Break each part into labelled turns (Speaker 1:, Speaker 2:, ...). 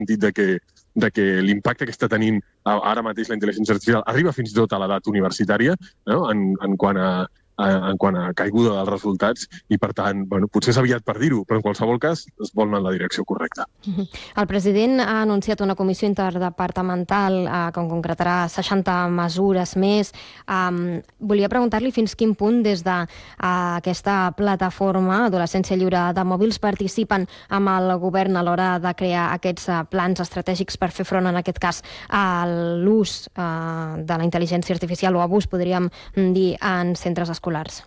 Speaker 1: sentit de que l'impacte que està tenint ara mateix la intel·ligència artificial arriba fins i tot a l'edat universitària, no? en quant a caiguda dels resultats, i per tant, potser és aviat per dir-ho, però en qualsevol cas es vol anar en la direcció correcta.
Speaker 2: El president ha anunciat una comissió interdepartamental que concretarà 60 mesures més. Volia preguntar-li fins quin punt des d'aquesta plataforma Adolescència Lliure de Mòbils participen amb el govern a l'hora de crear aquests plans estratègics per fer front, en aquest cas, a l'ús de la intel·ligència artificial o abús, podríem dir, en centres escolars.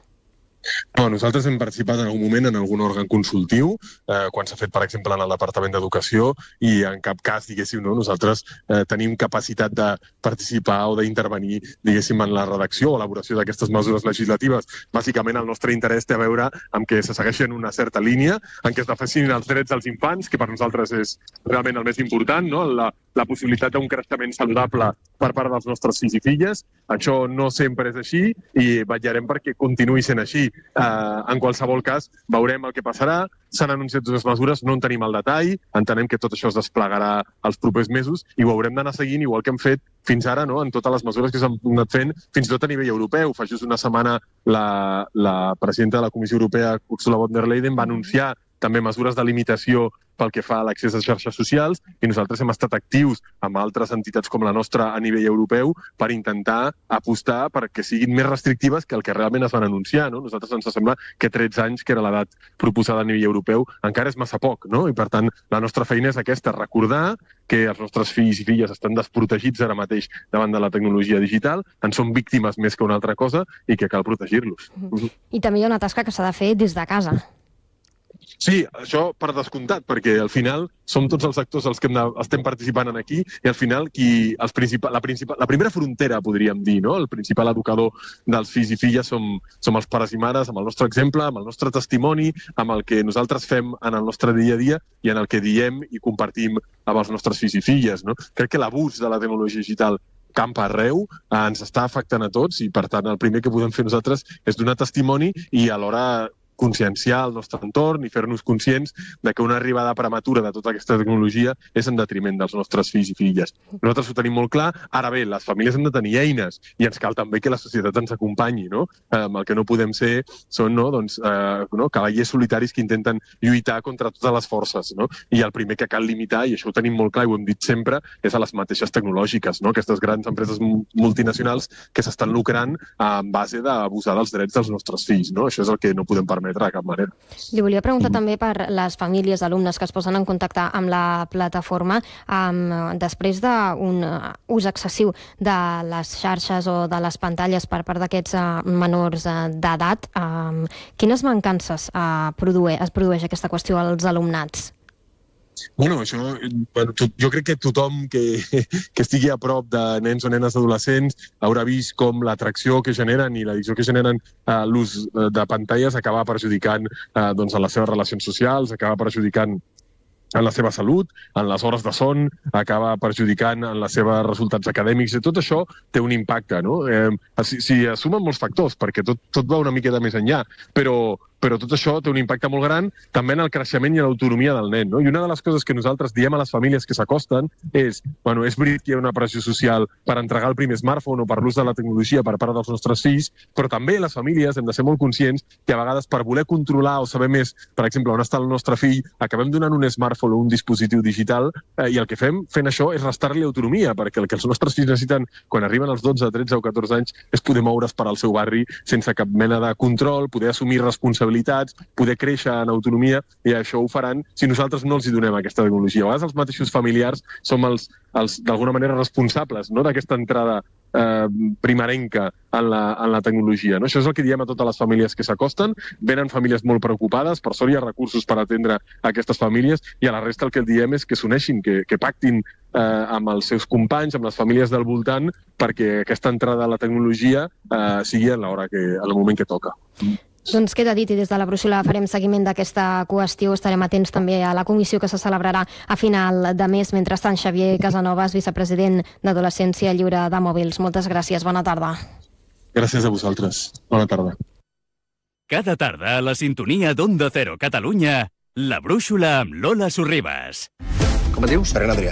Speaker 1: No, nosaltres hem participat en algun moment en algun òrgan consultiu, quan s'ha fet, per exemple, en el Departament d'Educació, i en cap cas, diguéssim, nosaltres tenim capacitat de participar o d'intervenir, diguéssim, en la redacció o elaboració d'aquestes mesures legislatives. Bàsicament, el nostre interès té a veure amb que se segueixen una certa línia, en què es defensin els drets dels infants, que per nosaltres és realment el més important, no? La possibilitat d'un creixement saludable per part dels nostres fills i filles. Això no sempre és així i vetllarem perquè continuï sent així. En qualsevol cas, veurem el que passarà. S'han anunciat dues mesures, no en tenim el detall, entenem que tot això es desplegarà els propers mesos i ho haurem d'anar seguint, igual que hem fet fins ara, no? En totes les mesures que s'han anat fent, fins i tot a nivell europeu. Fa just una setmana la presidenta de la Comissió Europea, Ursula von der Leyen, va anunciar també mesures de limitació pel que fa a l'accés a xarxes socials, i nosaltres hem estat actius amb altres entitats com la nostra a nivell europeu per intentar apostar perquè siguin més restrictives que el que realment es van anunciar, no? Nosaltres ens sembla que 13 anys, que era l'edat proposada a nivell europeu, encara és massa poc, no? I per tant, la nostra feina és aquesta, recordar que els nostres fills i filles estan desprotegits ara mateix davant de la tecnologia digital, en són víctimes més que una altra cosa i que cal protegir-los.
Speaker 2: I també hi ha una tasca que s'ha de fer des de casa.
Speaker 1: Sí, això per descomptat, perquè al final som tots els actors els que estem participant aquí i al final la primera frontera, podríem dir, no? El principal educador dels fills i filles som els pares i mares, amb el nostre exemple, amb el nostre testimoni, amb el que nosaltres fem en el nostre dia a dia i en el que diem i compartim amb els nostres fills i filles, no? Crec que l'abús de la tecnologia digital campa arreu, ens està afectant a tots i, per tant, el primer que podem fer nosaltres és donar testimoni i alhora conscienciar el nostre entorn i fer-nos conscients de que una arribada prematura de tota aquesta tecnologia és en detriment dels nostres fills i filles. Nosaltres ho tenim molt clar. Ara bé, les famílies han de tenir eines i ens cal també que la societat ens acompanyi, no? El que no podem ser són cavallers solitaris que intenten lluitar contra totes les forces, no? I el primer que cal limitar, i això ho tenim molt clar i ho hem dit sempre, és a les mateixes tecnològiques, no? Aquestes grans empreses multinacionals que s'estan lucrant en base d'abusar dels drets dels nostres fills, no? Això és el que no podem permetre de cap manera.
Speaker 2: Li volia preguntar també per les famílies, alumnes que es posen en contacte amb la plataforma després d'un ús excessiu de les xarxes o de les pantalles per part d'aquests menors d'edat. Quines mancances es produeix aquesta qüestió als alumnats?
Speaker 1: Bueno, jo crec que tothom que estigui a prop de nens o nenes adolescents haurà vist com l'atracció que generen i l'addicció que generen l'ús de pantalles acaba perjudicant en les seves relacions socials, acaba perjudicant en la seva salut, en les hores de son, acaba perjudicant en els seus resultats acadèmics, i tot això té un impacte, no? S'hi sumen molts factors, perquè tot va una miqueta més enllà, però tot això té un impacte molt gran també en el creixement i en l'autonomia del nen, no? I una de les coses que nosaltres diem a les famílies que s'acosten és veritat que hi ha una pressió social per entregar el primer smartphone o per l'ús de la tecnologia per part dels nostres fills, però també les famílies hem de ser molt conscients que a vegades per voler controlar o saber més, per exemple, on està el nostre fill, acabem donant un smartphone o un dispositiu digital i el que fem fent això és restar-li autonomia, perquè el que els nostres fills necessiten quan arriben als 12, 13 o 14 anys és poder moure's per al seu barri sense cap mena de control, poder assumir responsabilitats, poder créixer en autonomia, i això ho faran si nosaltres no els hi donem aquesta tecnologia. A vegades els mateixos familiars som els d'alguna manera responsables, no?, d'aquesta entrada primerenca en la tecnologia, no? Això és el que diem a totes les famílies que s'acosten. Venen famílies molt preocupades, per sort hi ha recursos per atendre aquestes famílies, i a la resta el que diem és que s'uneixin, que pactin amb els seus companys, amb les famílies del voltant, perquè aquesta entrada a la tecnologia sigui en el moment que toca.
Speaker 2: Doncs queda dit, i des de la brúixola farem seguiment d'aquesta qüestió. Estarem atents també a la comissió que se celebrarà a final de mes. Mentrestant, Xavier Casanovas, vicepresident d'Adolescència Lliure de Mòbils. Moltes gràcies, bona tarda.
Speaker 1: Gràcies a vosaltres. Bona tarda.
Speaker 3: Cada tarda a la sintonia d'Onda Cero Catalunya, la brúixola amb Lola Sorribas.
Speaker 4: Com et dius? Ferran Adrià.